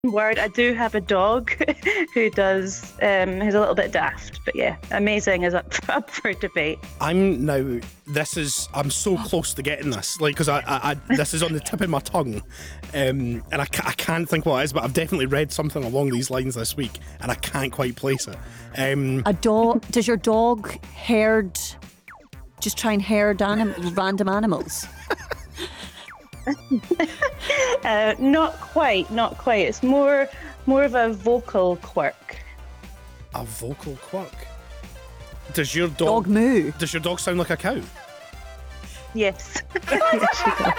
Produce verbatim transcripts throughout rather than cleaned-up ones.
Word, I do have a dog who does, um, who's a little bit daft, but yeah, amazing is up, up for debate. I'm now, this is, I'm so close to getting this, like, because I, I, I, this is on the tip of my tongue, um, and I, ca- I can't think what it is, but I've definitely read something along these lines this week, and I can't quite place it. Um, A dog, does your dog herd, just try and herd anim- random animals? uh, not quite, not quite. It's more, more of a vocal quirk. a vocal quirk? Does your dog, Dog moo. Does your dog sound like a cow? Yes. Yes, she does.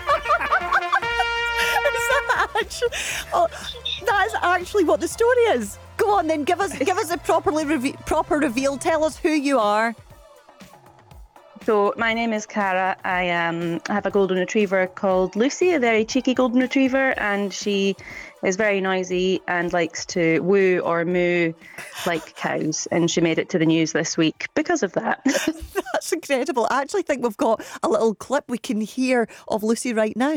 Is that actually, oh, that's actually what the story is. Go on then, give us give us a properly reve- proper reveal. Tell us who you are. So my name is Cara. I um have a golden retriever called Lucy, a very cheeky golden retriever, and she is very noisy and likes to woo or moo like cows. And she made it to the news this week because of that. That's incredible. I actually think we've got a little clip we can hear of Lucy right now.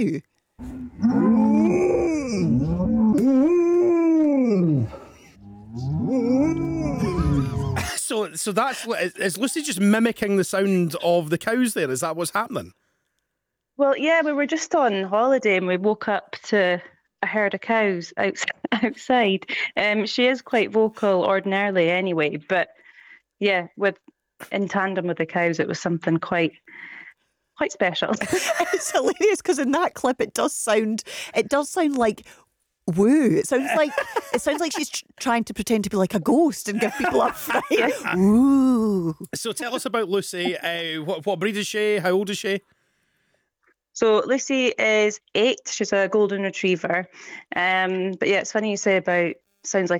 So, so that's is, is Lucy just mimicking the sound of the cows there? Is that what's happening? Well, yeah, we were just on holiday and we woke up to a herd of cows outs- outside. Um, she is quite vocal ordinarily anyway, but yeah, with in tandem with the cows, it was something quite quite special. It's hilarious because in that clip it does sound it does sound like woo. It sounds like it sounds like she's tr- trying to pretend to be like a ghost and give people a fright. Woo. So tell us about Lucy. Uh, what, what breed is she? How old is she? So Lucy is eight. She's a golden retriever. Um, but yeah, it's funny you say about sounds like